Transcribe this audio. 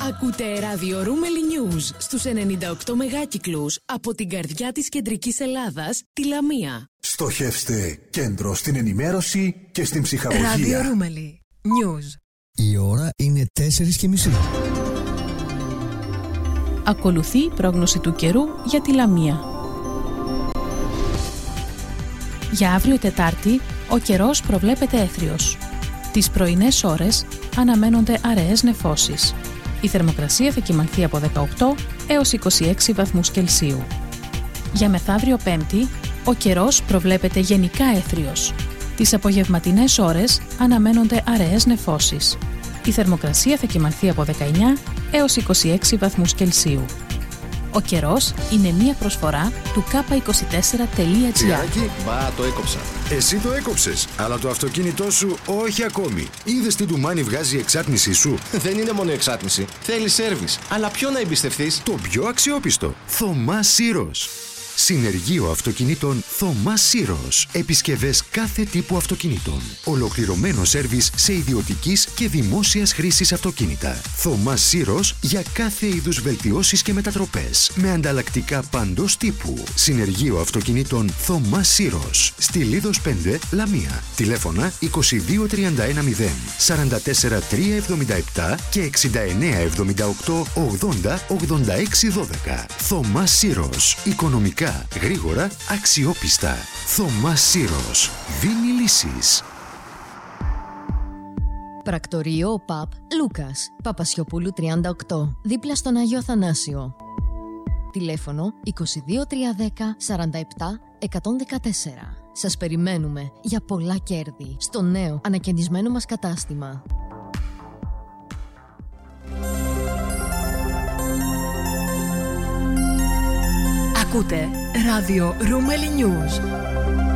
Ακούτε ράδιο Ρούμελι News στους 98 μεγάκυκλους από την καρδιά της κεντρικής Ελλάδας, τη Λαμία. Στοχεύστε κέντρο στην ενημέρωση και στην ψυχαγωγία. Ράδιο Ρούμελι News. Η ώρα είναι 4:30. Ακολουθεί η πρόγνωση του καιρού για τη Λαμία. Για αύριο Τετάρτη, ο καιρός προβλέπεται έθριος. Τις πρωινές ώρες αναμένονται αραιές νεφώσεις. Η θερμοκρασία θα κυμανθεί από 18 έως 26 βαθμούς Κελσίου. Για μεθαύριο Πέμπτη, ο καιρός προβλέπεται γενικά έθριος. Τις απογευματινές ώρες αναμένονται αραιές νεφώσεις. Η θερμοκρασία θα κυμανθεί από 19 έως 26 βαθμούς Κελσίου. Ο καιρός είναι μία προσφορά του K24.gr. Τσιράκι, το έκοψα. Εσύ το έκοψες, αλλά το αυτοκίνητό σου όχι ακόμη. Είδες τι ντουμάνι βγάζει η εξάτμισή σου? Δεν είναι μόνο εξάτμιση. Θέλει σέρβις. Αλλά ποιο να εμπιστευτείς? Το πιο αξιόπιστο. Θωμάς Σύρος. Συνεργείο αυτοκινήτων Θωμάς Σύρος. Επισκευές κάθε τύπου αυτοκινήτων. Ολοκληρωμένο σέρβις σε ιδιωτικής και δημόσιας χρήσης αυτοκίνητα. Θωμάς Σύρος για κάθε είδους βελτιώσεις και μετατροπές. Με ανταλλακτικά παντός τύπου. Συνεργείο αυτοκινήτων Θωμάς Σύρος. Στη Λίδος 5, Λαμία. Τηλέφωνα 22 31 0 44 377 και 69 78 80 86 12. Θωμάς Σύρος. Οικονομικά, γρήγορα, αξιόπιστα. Θωμάς Σύρος. Δίνει λύσεις. Πρακτορείο ΠΑΠ Λούκας, Παπασιοπούλου 38, δίπλα στον Άγιο Αθανάσιο. Τηλέφωνο 22 310 47 114. Σας περιμένουμε για πολλά κέρδη στο νέο ανακαινισμένο μας κατάστημα. Ακούτε ράδιο Ρούμελι News.